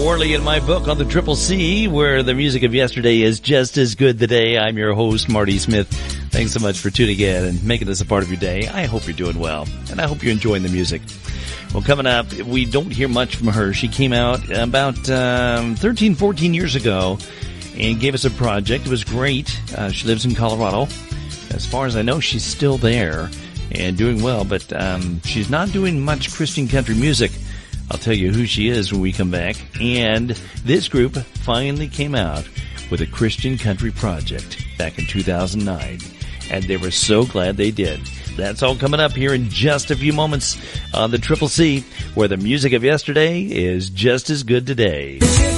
Worley in my book on the Triple C, where the music of yesterday is just as good today. I'm your host, Marty Smith. Thanks so much for tuning in and making this a part of your day. I hope you're doing well, and I hope you're enjoying the music. Well, coming up, we don't hear much from her. She came out about 13, 14 years ago and gave us a project. It was great. She lives in Colorado. As far as I know, she's still there and doing well, but she's not doing much Christian country music. I'll tell you who she is when we come back. And this group finally came out with a Christian country project back in 2009. And they were so glad they did. That's all coming up here in just a few moments on the Triple C, where the music of yesterday is just as good today.